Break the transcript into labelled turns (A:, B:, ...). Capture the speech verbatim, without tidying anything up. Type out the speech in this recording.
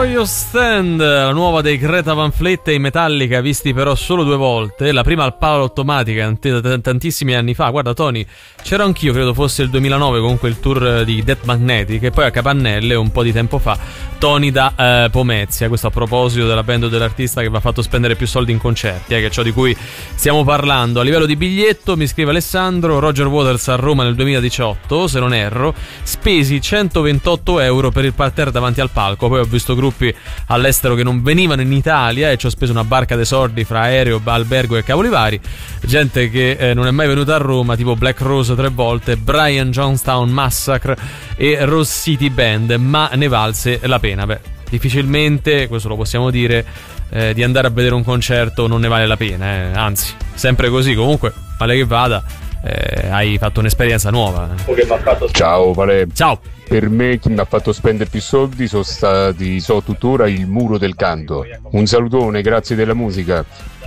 A: Show You Stand, la nuova dei Greta Van Fleet e i Metallica, visti però solo due volte. La prima al Palo Automatica t- tantissimi anni fa. Guarda Tony, c'ero anch'io, credo fosse il duemilanove, comunque il tour di Death Magnetic, e poi a Capannelle un po' di tempo fa Tony da eh, Pomezia. Questo a proposito della band dell'artista che vi ha fatto spendere più soldi in concerti, eh, che è ciò di cui stiamo parlando. A livello di biglietto, mi scrive Alessandro, Roger Waters a Roma nel duemiladiciotto, se non erro, spesi centoventotto euro per il parterre davanti al palco. Poi ho visto gruppi all'estero che non venivano in Italia e ci ho speso una barca dei soldi fra aereo, albergo e cavoli vari. Gente che eh, non è mai venuta a Roma, tipo Black Rose tre volte, Brian Jonestown Massacre e Rose City Band, ma ne valse la pena. Beh, difficilmente, questo lo possiamo dire, eh, di andare a vedere un concerto non ne vale la pena, eh. Anzi, sempre così. Comunque, male che vada, eh, hai fatto un'esperienza nuova.
B: Ciao Vale.
A: Ciao.
B: Per me chi mi ha fatto spendere più soldi sono stati, so tuttora, il Muro del Canto. Un salutone, grazie della musica.